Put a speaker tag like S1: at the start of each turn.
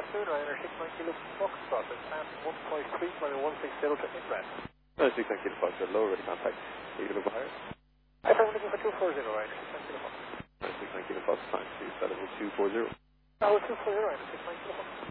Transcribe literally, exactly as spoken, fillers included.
S1: afternoon, Ryanair six nine Kilo Foxtrot, and pass one five three, flying one six zero to inland.
S2: No, six nine Kilo Foxtrot, low, ready contact. Are you going to go higher?
S1: I thought we're looking for two four zero, Ryanair six nine Kilo Fox.
S2: No, six nine Kilo Fox, time to set level two four zero.
S1: No, two four zero, Ryanair six nine Kilo Fox.